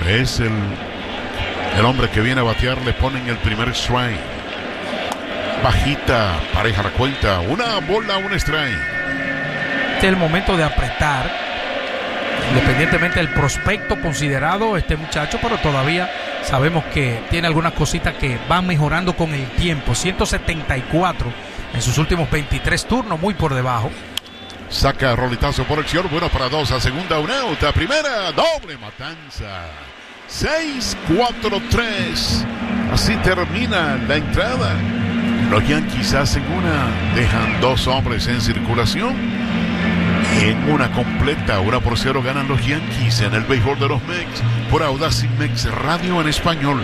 es el hombre que viene a batear. Le ponen el primer strike. Bajita, pareja la cuenta. Una bola, un strike. Este es el momento de apretar, independientemente del prospecto considerado este muchacho, pero todavía sabemos que tiene algunas cositas que van mejorando con el tiempo. 174 en sus últimos 23 turnos, muy por debajo. Saca rolitazo por el señor, bueno para dos, a segunda un out, a primera, doble matanza. 6-4-3. Así termina la entrada. Los Yankees hacen una, dejan dos hombres en circulación. En una completa, 1-0 ganan los Yankees en el béisbol de los Mex por Audacy Mex Radio en español.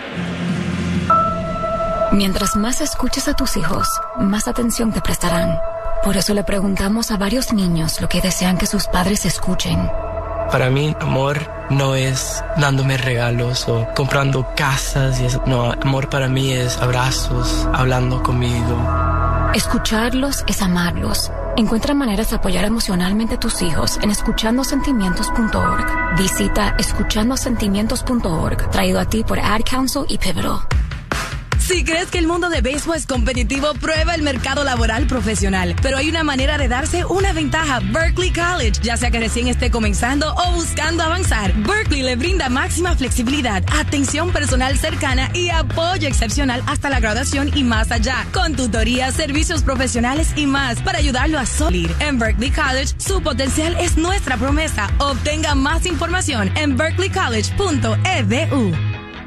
Mientras más escuches a tus hijos, más atención te prestarán. Por eso le preguntamos a varios niños lo que desean que sus padres escuchen. Para mí, amor no es dándome regalos o comprando casas y eso. No, amor para mí es abrazos, hablando conmigo. Escucharlos es amarlos. Encuentra maneras de apoyar emocionalmente a tus hijos en escuchandosentimientos.org. Visita escuchandosentimientos.org, traído a ti por Ad Council y Pivotal. Si crees que el mundo de béisbol es competitivo, prueba el mercado laboral profesional. Pero hay una manera de darse una ventaja. Berkeley College. Ya sea que recién esté comenzando o buscando avanzar, Berkeley le brinda máxima flexibilidad, atención personal cercana y apoyo excepcional hasta la graduación y más allá. Con tutorías, servicios profesionales y más para ayudarlo a salir. En Berkeley College, su potencial es nuestra promesa. Obtenga más información en berkeleycollege.edu.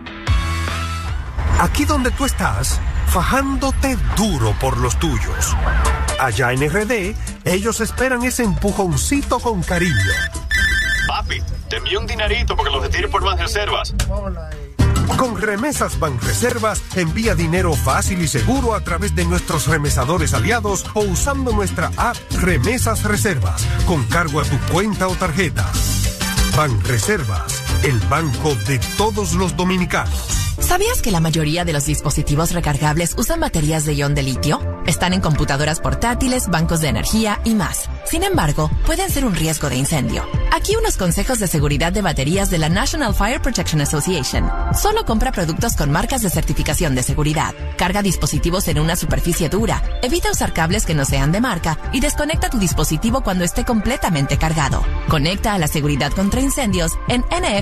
Aquí donde tú estás, fajándote duro por los tuyos. Allá en RD, ellos esperan ese empujoncito con cariño. Papi, te envío un dinerito porque lo retires por Banreservas. Con Remesas Banreservas, envía dinero fácil y seguro a través de nuestros remesadores aliados o usando nuestra app Remesas Reservas, con cargo a tu cuenta o tarjeta. Banreservas, el banco de todos los dominicanos. ¿Sabías que la mayoría de los dispositivos recargables usan baterías de ion de litio? Están en computadoras portátiles, bancos de energía y más. Sin embargo, pueden ser un riesgo de incendio. Aquí unos consejos de seguridad de baterías de la National Fire Protection Association. Solo compra productos con marcas de certificación de seguridad. Carga dispositivos en una superficie dura. Evita usar cables que no sean de marca y desconecta tu dispositivo cuando esté completamente cargado. Conecta a la seguridad contra incendios en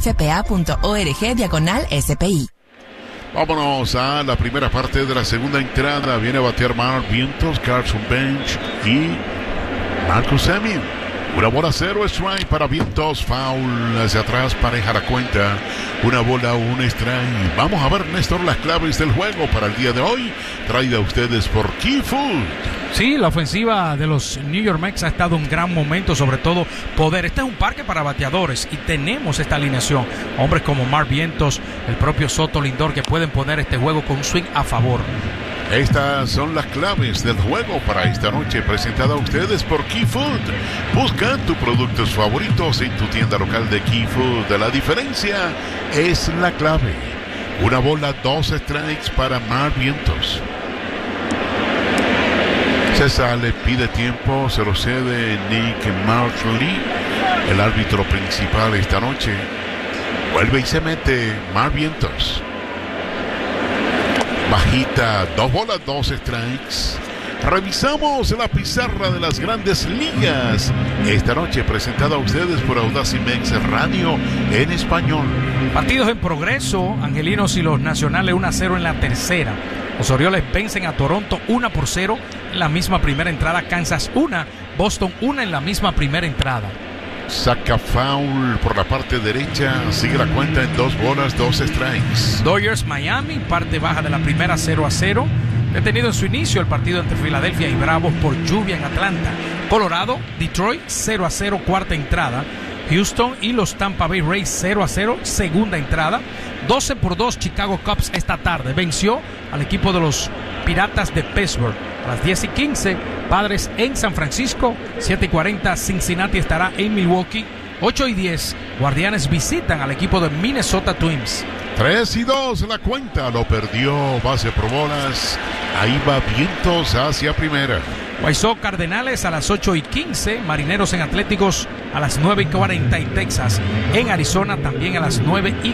nfpa.org/SPI. Vámonos a la primera parte de la segunda entrada. Viene a batear Mark Vientos, Carson Bench y Marcus Semien. Una bola, 0 strike para Vientos. Foul hacia atrás, pareja la cuenta. Una bola, un strike. Vamos a ver, Néstor, las claves del juego para el día de hoy. Traída a ustedes por Key Food. Sí, la ofensiva de los New York Mets ha estado en gran momento, sobre todo poder. Este es un parque para bateadores y tenemos esta alineación. Hombres como Mark Vientos, el propio Soto Lindor, que pueden poner este juego con swing a favor. Estas son las claves del juego para esta noche, presentada a ustedes por Key Food. Busca tus productos favoritos en tu tienda local de Key Food. La diferencia es la clave. Una bola, 2 strikes para Mark Vientos. César le pide tiempo, se lo cede Nick Martley, el árbitro principal esta noche. Vuelve y se mete Mark Vientos. Bajita, 2 bolas, 2 strikes. Revisamos la pizarra de las Grandes Ligas. Esta noche presentada a ustedes por Audacy Mex Radio en español. Partidos en progreso. Angelinos y los Nacionales 1-0 en la tercera. Los Orioles vencen a Toronto 1-0 en la misma primera entrada. Kansas 1, Boston 1 en la misma primera entrada. Saca foul por la parte derecha. Sigue la cuenta en 2 bolas, 2 strikes. Dodgers Miami, parte baja de la primera, 0-0. Detenido en su inicio el partido entre Filadelfia y Bravos por lluvia en Atlanta. Colorado, Detroit 0-0, cuarta entrada. Houston y los Tampa Bay Rays 0-0, segunda entrada. 12-2 Chicago Cubs esta tarde. Venció al equipo de los Piratas de Pittsburgh. A las 10:15, Padres en San Francisco. 7:40, Cincinnati estará en Milwaukee. 8:10, Guardianes visitan al equipo de Minnesota Twins. 3-2 la cuenta, lo perdió, base por bolas. Ahí va Vientos hacia primera. White Sox Cardenales a las 8:15, Marineros en Atléticos a las 9:40 y Texas en Arizona también a las 9:40.